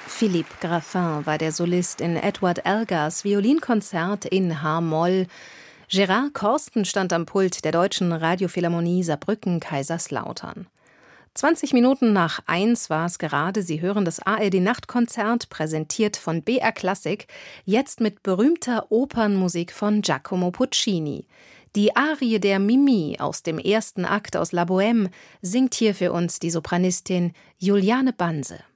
Philippe Graffin war der Solist in Edward Elgars Violinkonzert in H-Moll. Gerard Corsten stand am Pult der Deutschen Radiophilharmonie Saarbrücken-Kaiserslautern. 20 Minuten nach 1 war es gerade. Sie hören das ARD-Nachtkonzert, präsentiert von BR Klassik, jetzt mit berühmter Opernmusik von Giacomo Puccini. Die Arie der Mimi aus dem ersten Akt aus La Bohème singt hier für uns die Sopranistin Juliane Banse.